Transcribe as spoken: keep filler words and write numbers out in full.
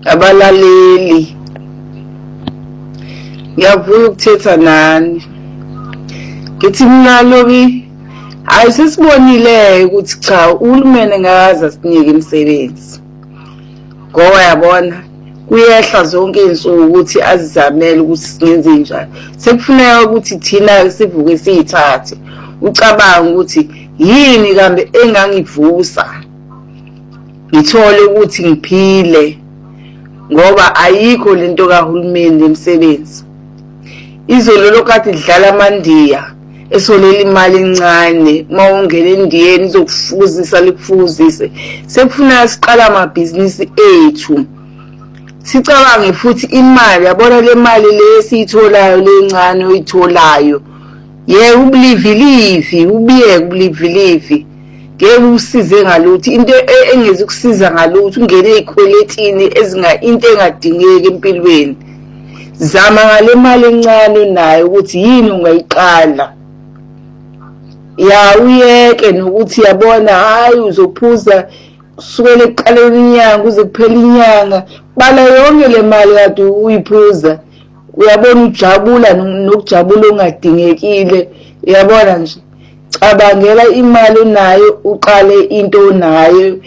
abalaleli, ngiyavula ukuthetha nani. Ngithi mina lobi ayisisibonile ukuthi cha uhulumeni ngakaza sinike imisebenzi. Ngoba yabona kuyehla zonke izinsuku ukuthi azizamele ukuthi singenze njani. Sekufuneka ukuthi thina sivuke siyithathe. Ucabanga ukuthi yini kambe engangivusa. Ngithole ukuthi ngiphile. Ngoba ayikho lento kahulumeni lemisebenzi. Izolo lokade idlala amandiya esolela imali encane mawungena endiyeni izokufuzisa likufuzise. Sekufuneka siqala amabhizinisi ethu. Sicabange futhi imali yabona le mali le esiyitholayo lencane oyitholayo. Ye ubulivilivi ubiye ubulivilivi. Ngeke usize ngalutho into engezi kusiza ngalutho ungene ezikweletini ezinga into engadingeki empilweni. Zama ngale mali encane nayo ukuthi yini ungayiqala. Ya uyeke nokuthi yabona hayi uzophuza kusukela ekuqaleni inyanga uze kuphela inyanga. Bala yonke le mali kade uyiphuza. Uyabona ujabula nokujabula ongadingekile. Uyabona nje cabangela imali onayo uqale into onayo.